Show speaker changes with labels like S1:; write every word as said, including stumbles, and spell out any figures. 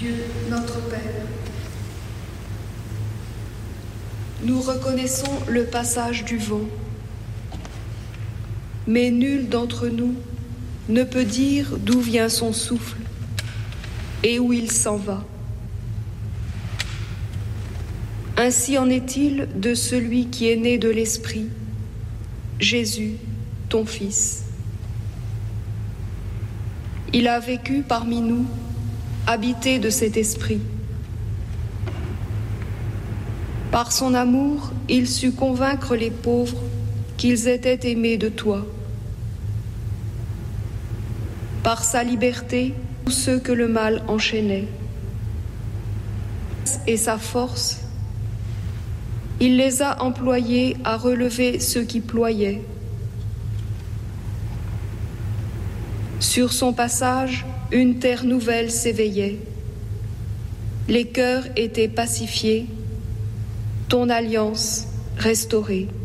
S1: Dieu notre Père. Nous reconnaissons le passage du vent, mais nul d'entre nous ne peut dire d'où vient son souffle et où il s'en va. Ainsi en est-il de celui qui est né de l'Esprit, Jésus, ton Fils. Il a vécu parmi nous, habité de cet Esprit. Par son amour, il sut convaincre les pauvres qu'ils étaient aimés de toi. Par sa liberté, tous ceux que le mal enchaînait. Et sa force, il les a employés à relever ceux qui ployaient. Sur son passage, une terre nouvelle s'éveillait. Les cœurs étaient pacifiés, ton alliance restaurée.